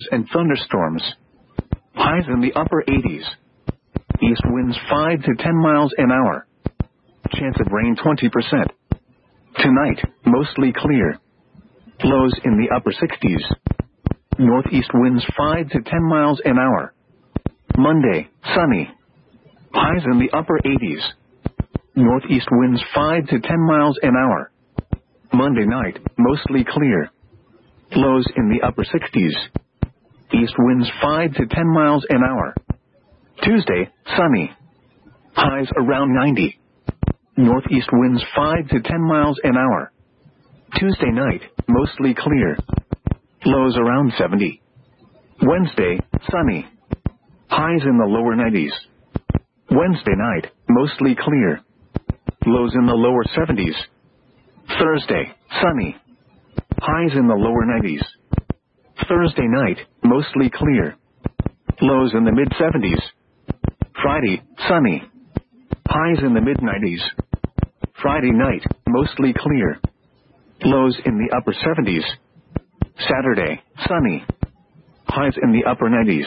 and thunderstorms. Highs in the upper 80s. East winds 5 to 10 miles an hour. Chance of rain 20%. Tonight, mostly clear. Lows in the upper 60s. Northeast winds 5 to 10 miles an hour. Monday, sunny. Highs in the upper 80s. Northeast winds 5 to 10 miles an hour. Monday night, mostly clear. Lows in the upper 60s. East winds 5 to 10 miles an hour. Tuesday, sunny. Highs around 90. Northeast winds 5 to 10 miles an hour. Tuesday night, mostly clear. Lows around 70. Wednesday, sunny. Highs in the lower 90s. Wednesday night, mostly clear. Lows in the lower 70s. Thursday, sunny. Highs in the lower 90s. Thursday night, mostly clear. Lows in the mid-70s. Friday, sunny. Highs in the mid-90s. Friday night, mostly clear. Lows in the upper 70s. Saturday, sunny. Highs in the upper 90s.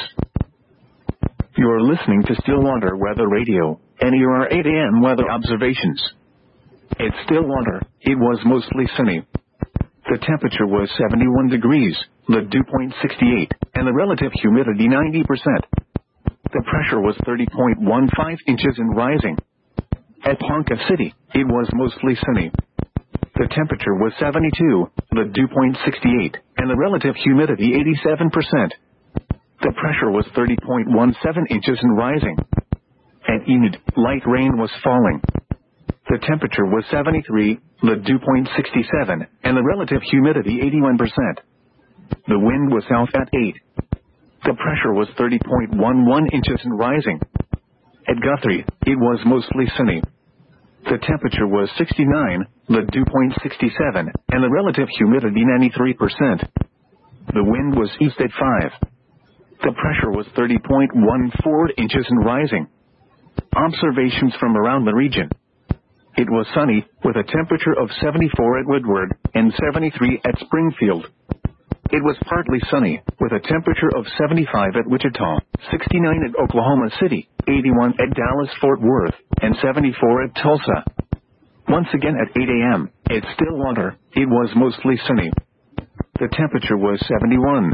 You're listening to Stillwater Weather Radio, NER 8 AM weather observations. At Stillwater, it was mostly sunny. The temperature was 71 degrees, the dew point 68, and the relative humidity 90%. The pressure was 30.15 inches and rising. At Ponca City, it was mostly sunny. The temperature was 72, the dew point 68, and the relative humidity 87%. The pressure was 30.17 inches and rising. At Enid, light rain was falling. The temperature was 73, the dew point 67, and the relative humidity 81%. The wind was south at 8. The pressure was 30.11 inches and rising. At Guthrie, it was mostly sunny. The temperature was 69, the dew point 67, and the relative humidity 93%. The wind was east at 5. The pressure was 30.14 inches and rising. Observations from around the region. It was sunny, with a temperature of 74 at Woodward, and 73 at Springfield. It was partly sunny, with a temperature of 75 at Wichita, 69 at Oklahoma City, 81 at Dallas-Fort Worth, and 74 at Tulsa. Once again at 8 a.m., at Stillwater, it was mostly sunny. The temperature was 71.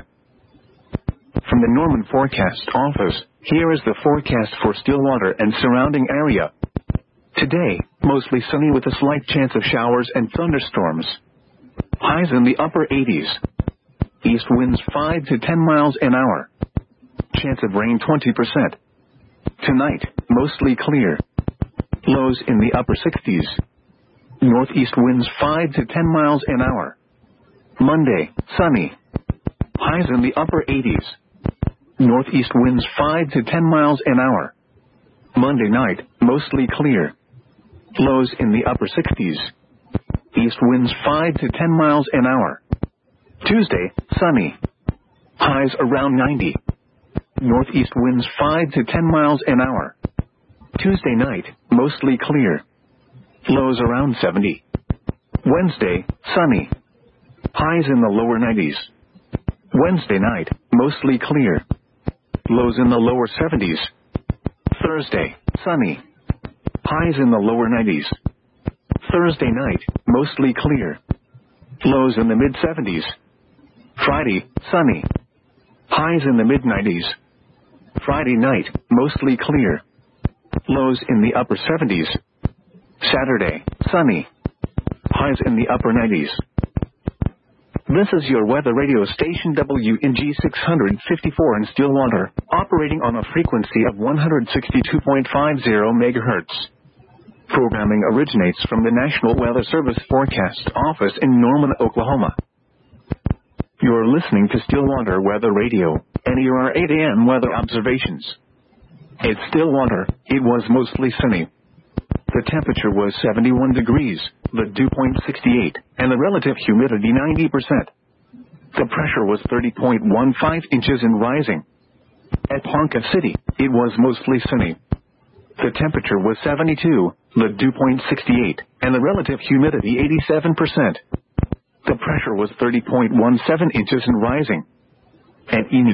From the Norman Forecast Office, here is the forecast for Stillwater and surrounding area. Today, mostly sunny with a slight chance of showers and thunderstorms. Highs in the upper 80s. East winds 5 to 10 miles an hour. Chance of rain 20%. Tonight, mostly clear. Lows in the upper 60s. Northeast winds 5 to 10 miles an hour. Monday, sunny. Highs in the upper 80s. Northeast winds 5 to 10 miles an hour. Monday night, mostly clear. Lows in the upper 60s. East winds 5 to 10 miles an hour. Tuesday, sunny. Highs around 90. Northeast winds 5 to 10 miles an hour. Tuesday night, mostly clear. Lows around 70. Wednesday, sunny. Highs in the lower 90s. Wednesday night, mostly clear. Lows in the lower 70s. Thursday, sunny. Highs in the lower 90s. Thursday night, mostly clear. Lows in the mid-70s. Friday, sunny. Highs in the mid-90s. Friday night, mostly clear. Lows in the upper 70s. Saturday, sunny. Highs in the upper 90s. This is your weather radio station WNG 654 in Stillwater, operating on a frequency of 162.50 MHz. Programming originates from the National Weather Service Forecast Office in Norman, Oklahoma. You're listening to Stillwater Weather Radio, NER 8 AM weather observations. At Stillwater, it was mostly sunny. The temperature was 71 degrees, the dew point 68, and the relative humidity 90%. The pressure was 30.15 inches and rising. At Ponca City, it was mostly sunny. The temperature was 72, the dew point 68, and the relative humidity 87%. The pressure was 30.17 inches and rising. At Enid,